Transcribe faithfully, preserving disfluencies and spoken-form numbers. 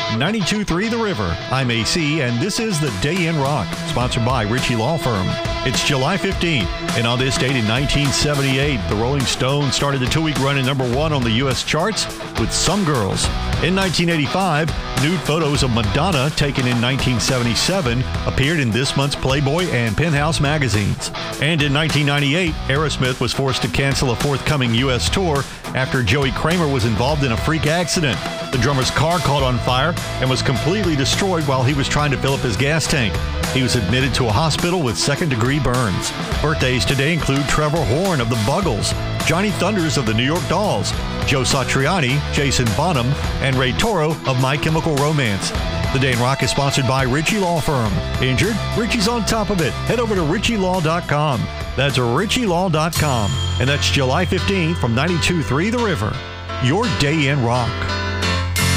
ninety-two point three The River. I'm A C, and this is The Day in Rock, sponsored by Ritchie Law Firm. It's July fifteenth, and on this date in nineteen seventy-eight, the Rolling Stones started a two-week run at number one on the U S charts with Some Girls. In nineteen eighty-five, nude photos of Madonna taken in nineteen seventy-seven appeared in this month's Playboy and Penthouse magazines. And in nineteen ninety-eight, Aerosmith was forced to cancel a forthcoming U S tour after Joey Kramer was involved in a freak accident. The drummer's car caught on fire and was completely destroyed while he was trying to fill up his gas tank. He was admitted to a hospital with second-degree burns. Birthdays today include Trevor Horn of the Buggles, Johnny Thunders of the New York Dolls, Joe Satriani, Jason Bonham, and Ray Toro of My Chemical Romance. The Day in Rock is sponsored by Ritchie Law Firm. Injured? Ritchie's on top of it. Head over to ritchie law dot com. That's ritchie law dot com. And that's July fifteenth from ninety-two point three The River. Your Day in Rock.